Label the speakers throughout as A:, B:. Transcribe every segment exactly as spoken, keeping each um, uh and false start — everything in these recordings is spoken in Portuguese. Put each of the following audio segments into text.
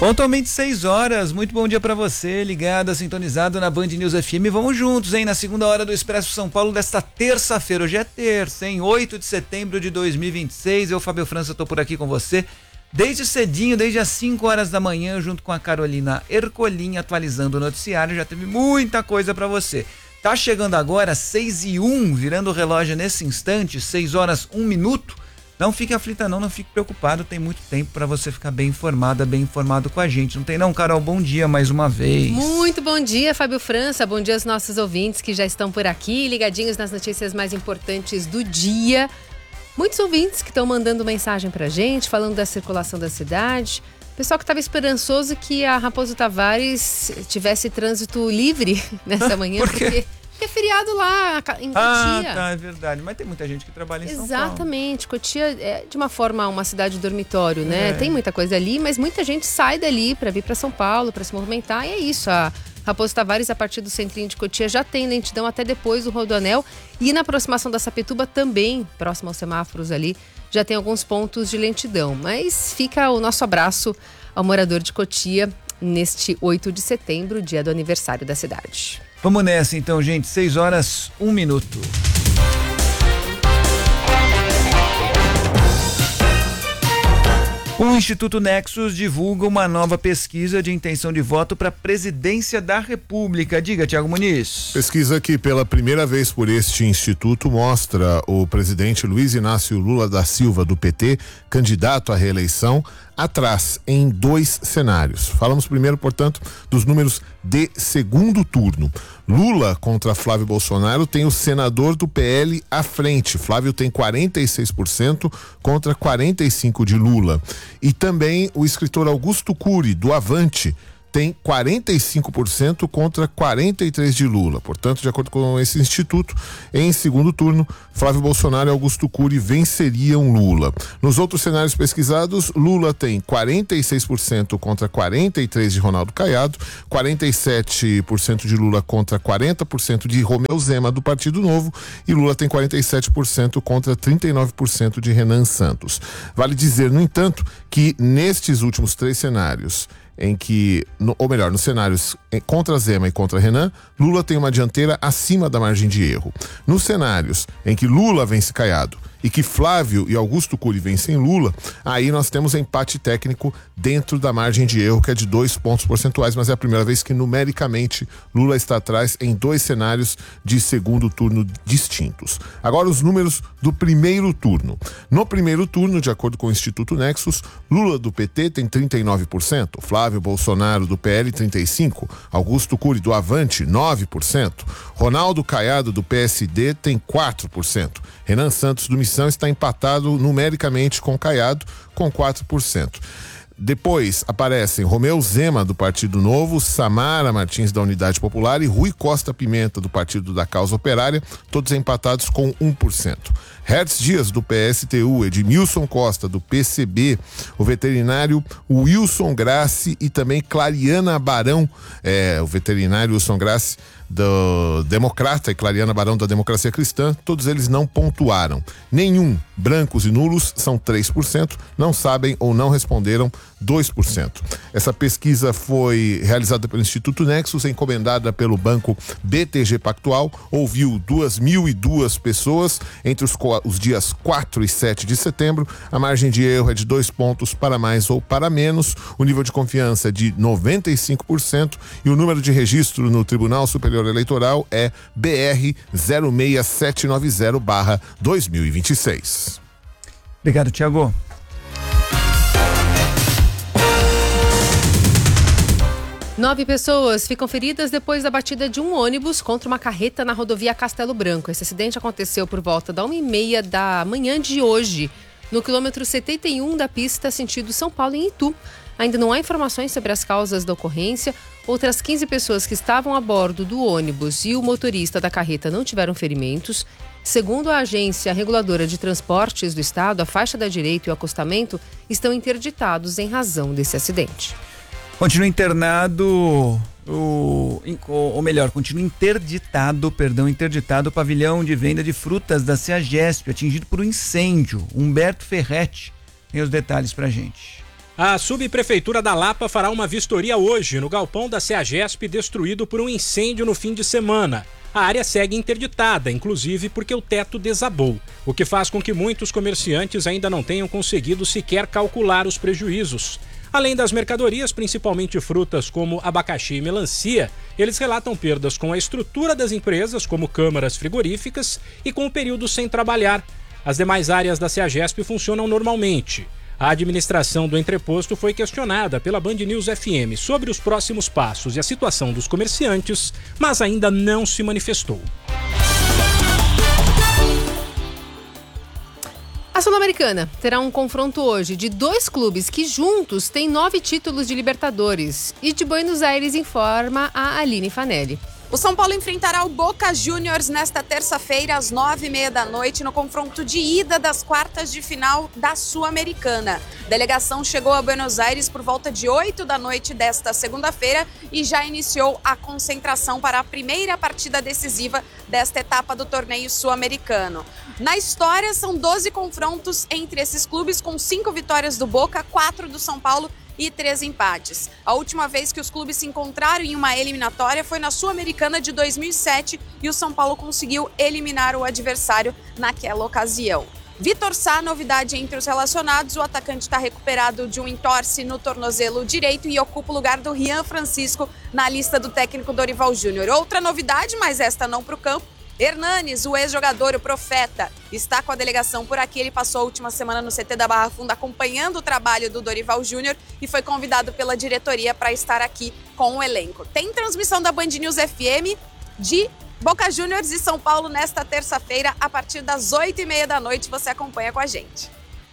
A: Pontualmente seis horas, muito bom dia pra você, ligado, sintonizado na Band News F M. Vamos juntos, hein, na segunda hora do Expresso São Paulo desta terça-feira. Hoje é terça, hein, oito de setembro de dois mil e vinte e seis. Eu, Fábio França, tô por aqui com você desde cedinho, desde as cinco horas da manhã, junto com a Carolina Ercolim, atualizando o noticiário. Já teve muita coisa pra você. Tá chegando agora seis e um, virando o relógio nesse instante, seis horas, um minuto. Não fique aflita não, não fique preocupado, tem muito tempo para você ficar bem informada, bem informado com a gente. Não tem não, Carol? Bom dia mais uma vez.
B: Muito bom dia, Fábio França, bom dia aos nossos ouvintes que já estão por aqui, ligadinhos nas notícias mais importantes do dia. Muitos ouvintes que estão mandando mensagem pra gente, falando da circulação da cidade. Pessoal que estava esperançoso que a Raposo Tavares tivesse trânsito livre nessa manhã,
A: Por quê?
B: porque... é feriado lá em Cotia.
A: Ah, tá, é verdade. Mas tem muita gente que trabalha em São Paulo.
B: Exatamente. Cotia é, de uma forma, uma cidade dormitório, né?
A: É.
B: Tem muita coisa ali, mas muita gente sai dali para vir para São Paulo, para se movimentar. E é isso. A Raposo Tavares, a partir do centrinho de Cotia, já tem lentidão até depois do Rodoanel. E na aproximação da Sapituba também, próximo aos semáforos ali, já tem alguns pontos de lentidão. Mas fica o nosso abraço ao morador de Cotia neste oito de setembro, dia do aniversário da cidade.
A: Vamos nessa então, gente. seis horas, um minuto. O Instituto Nexus divulga uma nova pesquisa de intenção de voto para a presidência da República. Diga, Tiago Muniz.
C: Pesquisa que pela primeira vez por este instituto mostra o presidente Luiz Inácio Lula da Silva, do P T, candidato à reeleição, atrás em dois cenários. Falamos primeiro, portanto, dos números de segundo turno. Lula contra Flávio Bolsonaro tem o senador do P L à frente. Flávio tem quarenta e seis por cento contra quarenta e cinco por cento de Lula. E também o escritor Augusto Cury, do Avante, tem quarenta e cinco por cento contra quarenta e três por cento de Lula. Portanto, de acordo com esse instituto, em segundo turno, Flávio Bolsonaro e Augusto Cury venceriam Lula. Nos outros cenários pesquisados, Lula tem quarenta e seis por cento contra quarenta e três por cento de Ronaldo Caiado, quarenta e sete por cento de Lula contra quarenta por cento de Romeu Zema, do Partido Novo, e Lula tem quarenta e sete por cento contra trinta e nove por cento de Renan Santos. Vale dizer, no entanto, que nestes últimos três cenários, em que, no, ou melhor, nos cenários contra Zema e contra Renan, Lula tem uma dianteira acima da margem de erro. Nos cenários em que Lula vence Caiado e que Flávio e Augusto Cury vencem Lula, aí nós temos empate técnico dentro da margem de erro, que é de dois pontos percentuais, mas é a primeira vez que numericamente Lula está atrás em dois cenários de segundo turno distintos. Agora os números do primeiro turno. No primeiro turno, de acordo com o Instituto Nexus, Lula do P T tem trinta e nove por cento, Flávio Bolsonaro do P L trinta e cinco por cento, Augusto Cury do Avante nove por cento, Ronaldo Caiado do P S D tem quatro por cento, Renan Santos do Missão está empatado numericamente com Caiado com quatro por cento. Depois aparecem Romeu Zema, do Partido Novo, Samara Martins, da Unidade Popular, e Rui Costa Pimenta, do Partido da Causa Operária, todos empatados com um por cento. Hertz Dias, do P S T U, Edmilson Costa, do P C B, o veterinário Wilson Grassi e também Clariana Barão, é, o veterinário Wilson Grassi, do Democrata, e Clariana Barão, da Democracia Cristã, todos eles não pontuaram. Nenhum, brancos e nulos, são três por cento, não sabem ou não responderam dois por cento. Essa pesquisa foi realizada pelo Instituto Nexus, encomendada pelo banco B T G Pactual, ouviu duas mil e duas pessoas entre os, os dias quatro e sete de setembro. A margem de erro é de dois pontos para mais ou para menos, o nível de confiança é de noventa e cinco por cento e o número de registro no Tribunal Superior Eleitoral é B R zero seis sete nove zero barra dois mil e vinte e seis.
A: Obrigado, Tiago.
B: Nove pessoas ficam feridas depois da batida de um ônibus contra uma carreta na rodovia Castelo Branco. Esse acidente aconteceu por volta da uma e meia da manhã de hoje, no quilômetro setenta e um da pista sentido São Paulo, em Itu. Ainda não há informações sobre as causas da ocorrência. Outras quinze pessoas que estavam a bordo do ônibus e o motorista da carreta não tiveram ferimentos. Segundo a Agência Reguladora de Transportes do Estado, a faixa da direita e o acostamento estão interditados em razão desse acidente.
A: Continua internado, o, ou melhor, continua interditado, perdão, interditado o pavilhão de venda de frutas da CEAGESP, atingido por um incêndio. Humberto Ferretti tem os detalhes pra gente.
D: A subprefeitura da Lapa fará uma vistoria hoje no galpão da CEAGESP destruído por um incêndio no fim de semana. A área segue interditada, inclusive porque o teto desabou, o que faz com que muitos comerciantes ainda não tenham conseguido sequer calcular os prejuízos. Além das mercadorias, principalmente frutas como abacaxi e melancia, eles relatam perdas com a estrutura das empresas, como câmaras frigoríficas, e com o período sem trabalhar. As demais áreas da CEAGESP funcionam normalmente. A administração do entreposto foi questionada pela Band News F M sobre os próximos passos e a situação dos comerciantes, mas ainda não se manifestou.
B: A Sul-Americana terá um confronto hoje de dois clubes que juntos têm nove títulos de Libertadores. E de Buenos Aires informa a Aline Fanelli.
E: O São Paulo enfrentará o Boca Juniors nesta terça-feira, às nove e meia da noite, no confronto de ida das quartas de final da Sul-Americana. A delegação chegou a Buenos Aires por volta de oito da noite desta segunda-feira e já iniciou a concentração para a primeira partida decisiva desta etapa do torneio sul-americano. Na história, são doze confrontos entre esses clubes, com cinco vitórias do Boca, quatro do São Paulo e três empates. A última vez que os clubes se encontraram em uma eliminatória foi na Sul-Americana de dois mil e sete e o São Paulo conseguiu eliminar o adversário naquela ocasião. Vitor Sá, novidade entre os relacionados, o atacante está recuperado de um entorse no tornozelo direito e ocupa o lugar do Rian Francisco na lista do técnico Dorival Júnior. Outra novidade, mas esta não para o campo, Hernanes, o ex-jogador, o Profeta, está com a delegação por aqui. Ele passou a última semana no C T da Barra Funda acompanhando o trabalho do Dorival Júnior e foi convidado pela diretoria para estar aqui com o elenco. Tem transmissão da Band News F M de Boca Juniors e São Paulo nesta terça-feira, a partir das oito e meia da noite. Você acompanha com a gente.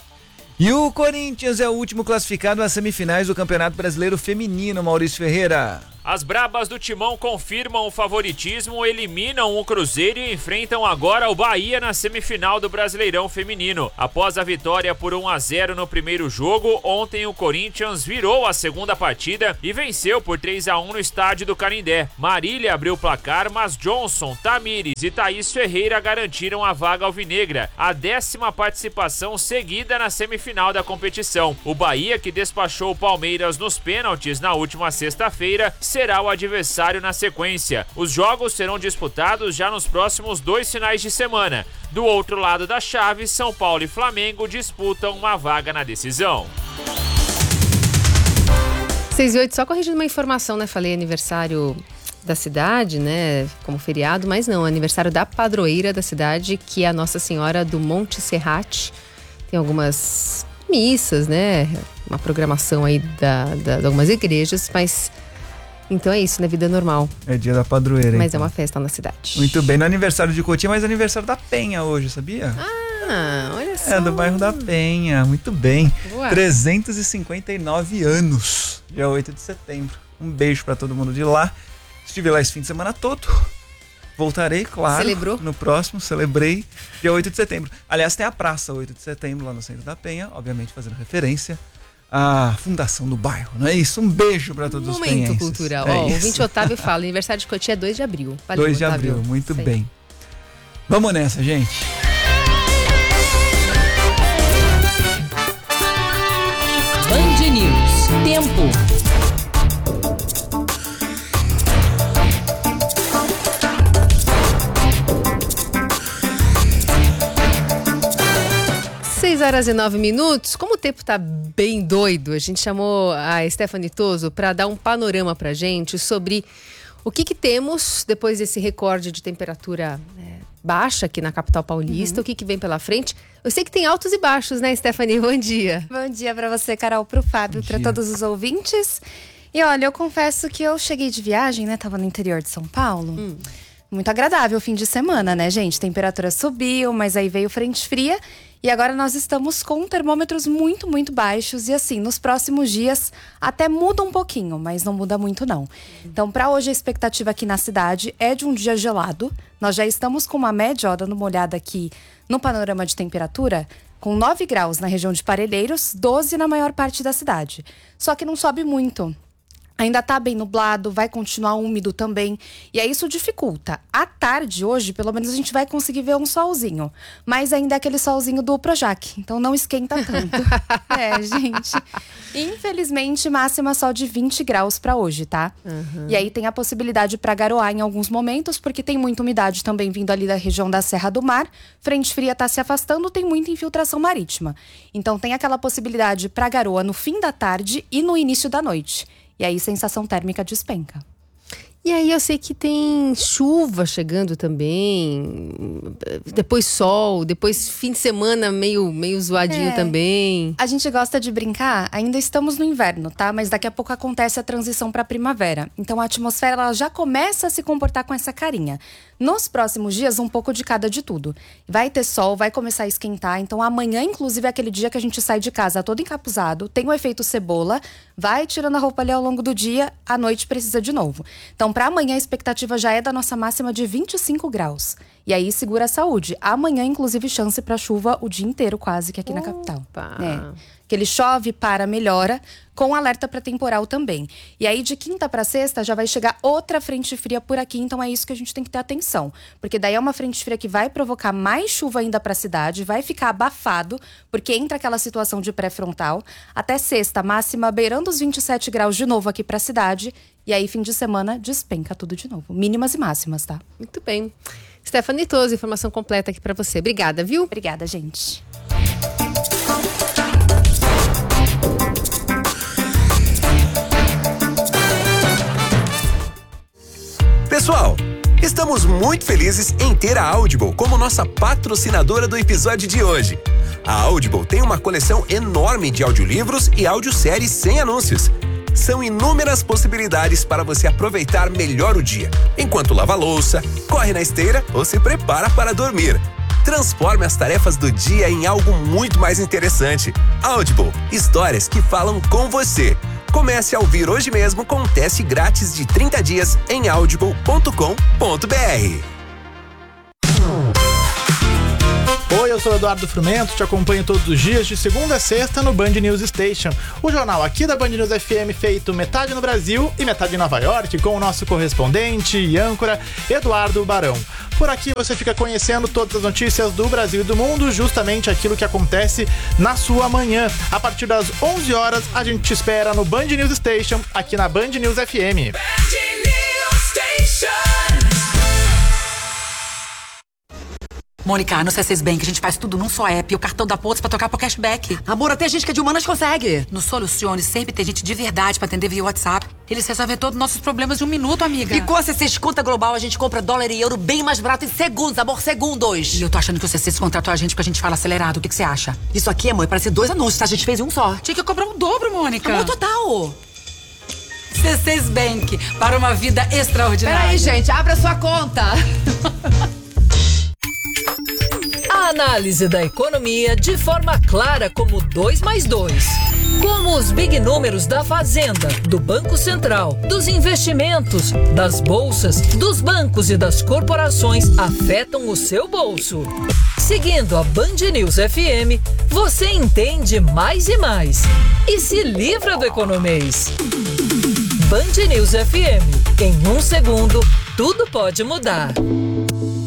A: E o Corinthians é o último classificado às semifinais do Campeonato Brasileiro Feminino, Maurício Ferreira.
F: As brabas do Timão confirmam o favoritismo, eliminam o Cruzeiro e enfrentam agora o Bahia na semifinal do Brasileirão Feminino. Após a vitória por um a zero no primeiro jogo, ontem o Corinthians virou a segunda partida e venceu por três a um no estádio do Canindé. Marília abriu o placar, mas Johnson, Tamires e Thaís Ferreira garantiram a vaga alvinegra, a décima participação seguida na semifinal da competição. O Bahia, que despachou o Palmeiras nos pênaltis na última sexta-feira, será o adversário na sequência. Os jogos serão disputados já nos próximos dois finais de semana. Do outro lado da chave, São Paulo e Flamengo disputam uma vaga na decisão.
B: seis e oito, só corrigindo uma informação, né? Falei aniversário da cidade, né? Como feriado, mas não, aniversário da padroeira da cidade, que é a Nossa Senhora do Monte Serrate. Tem algumas missas, né? Uma programação aí da, da, de algumas igrejas, mas... Então é isso, na vida normal.
A: É dia da padroeira,
B: Mas
A: então.
B: é uma festa na cidade.
A: Muito bem, no aniversário de Cotia, mas aniversário da Penha hoje, sabia?
B: Ah, olha só.
A: É, do bairro da Penha, muito bem.
B: Boa.
A: trezentos e cinquenta e nove anos, dia oito de setembro. Um beijo pra todo mundo de lá. Estive lá esse fim de semana todo. Voltarei, claro.
B: Celebrou?
A: No próximo, celebrei, dia oito de setembro. Aliás, tem a praça oito de setembro lá no centro da Penha, obviamente fazendo referência a fundação do bairro, não é isso? Um beijo para todos os penhenses.
B: Momento cultural.
A: É
B: Ó, o
A: isso.
B: ouvinte Otávio fala, aniversário de Cotia é dois de abril. Valeu,
A: dois de
B: Otávio.
A: abril, muito
B: Isso aí.
A: bem. Vamos nessa, gente.
G: Band News. Tempo.
B: seis horas e nove minutos. Como o tempo tá bem doido, a gente chamou a Stephanie Toso para dar um panorama pra gente sobre o que que temos depois desse recorde de temperatura é, baixa aqui na capital paulista, uhum. O que que vem pela frente. Eu sei que tem altos e baixos, né, Stephanie? Bom dia.
H: Bom dia para você, Carol, pro Fábio, para todos os ouvintes. E olha, eu confesso que eu cheguei de viagem, né, tava no interior de São Paulo. Hum. Muito agradável o fim de semana, né, gente? Temperatura subiu, mas aí veio frente fria. E agora nós estamos com termômetros muito, muito baixos. E assim, nos próximos dias até muda um pouquinho, mas não muda muito não. Então, para hoje a expectativa aqui na cidade é de um dia gelado. Nós já estamos com uma média, ó, dando uma olhada aqui no panorama de temperatura, com nove graus na região de Parelheiros, doze na maior parte da cidade. Só que não sobe muito. Ainda tá bem nublado, vai continuar úmido também. E aí isso dificulta. À tarde, hoje, pelo menos a gente vai conseguir ver um solzinho. Mas ainda é aquele solzinho do Projac. Então não esquenta tanto. É, gente. Infelizmente, máxima só de vinte graus pra hoje, tá? Uhum. E aí tem a possibilidade pra garoar em alguns momentos, porque tem muita umidade também vindo ali da região da Serra do Mar. Frente fria tá se afastando, tem muita infiltração marítima. Então tem aquela possibilidade pra garoa no fim da tarde e no início da noite. E aí, sensação térmica despenca.
B: E aí, eu sei que tem chuva chegando também. Depois sol, depois fim de semana meio, meio zoadinho é. também.
H: A gente gosta de brincar, ainda estamos no inverno, tá? Mas daqui a pouco acontece a transição para a primavera. Então, a atmosfera ela já começa a se comportar com essa carinha. Nos próximos dias, um pouco de cada de tudo. Vai ter sol, vai começar a esquentar. Então, amanhã, inclusive, é aquele dia que a gente sai de casa todo encapuzado. Tem o efeito cebola. Vai tirando a roupa ali ao longo do dia. À noite, precisa de novo. Então, para amanhã, a expectativa já é da nossa máxima de vinte e cinco graus. E aí, segura a saúde. Amanhã, inclusive, chance para chuva o dia inteiro, quase, que aqui Opa. na capital. É. Que ele chove, para, melhora, com alerta para temporal também. E aí, de quinta para sexta, já vai chegar outra frente fria por aqui, então é isso que a gente tem que ter atenção. Porque daí é uma frente fria que vai provocar mais chuva ainda para a cidade, vai ficar abafado, porque entra aquela situação de pré-frontal. Até sexta, máxima beirando os vinte e sete graus de novo aqui para a cidade. E aí, fim de semana, despenca tudo de novo. Mínimas e máximas, tá?
B: Muito bem. Stephanie Toso, informação completa aqui para você. Obrigada, viu?
H: Obrigada, gente.
I: Pessoal, estamos muito felizes em ter a Audible como nossa patrocinadora do episódio de hoje. A Audible tem uma coleção enorme de audiolivros e audioséries sem anúncios. São inúmeras possibilidades para você aproveitar melhor o dia, enquanto lava a louça, corre na esteira ou se prepara para dormir. Transforme as tarefas do dia em algo muito mais interessante. Audible, histórias que falam com você. Comece a ouvir hoje mesmo com um teste grátis de trinta dias em audible ponto com ponto b r.
J: Oi, eu sou o Eduardo Frumento, te acompanho todos os dias de segunda a sexta no Band News Station, o jornal aqui da Band News F M feito metade no Brasil e metade em Nova York, com o nosso correspondente e âncora Eduardo Barão. Por aqui você fica conhecendo todas as notícias do Brasil e do mundo, justamente aquilo que acontece na sua manhã. A partir das onze horas, a gente te espera no Band News Station, aqui na Band News F M. Band News Station.
K: Mônica, no C seis Bank a gente faz tudo num só app e o cartão da Pontos pra trocar pro cashback. Amor, até gente que é de humanas consegue. No Solucione sempre tem gente de verdade pra atender via WhatsApp. Eles resolvem todos os nossos problemas em um minuto, amiga.
L: E com a C seis Conta Global a gente compra dólar e euro bem mais barato em segundos, amor, segundos.
K: E eu tô achando que o C seis contratou a gente porque a gente fala acelerado. O que que você acha?
L: Isso aqui, amor, parece dois anúncios, tá? A gente fez um só.
K: Tinha que cobrar o dobro, Mônica.
L: Amor, total.
K: C seis Bank, para uma vida extraordinária.
L: Peraí, gente, abra sua conta.
G: A análise da economia de forma clara como dois mais dois. Como os big números da Fazenda, do Banco Central, dos investimentos, das bolsas, dos bancos e das corporações afetam o seu bolso. Seguindo a Band News F M, você entende mais e mais. E se livra do economês. Band News F M. Em um segundo, tudo pode mudar.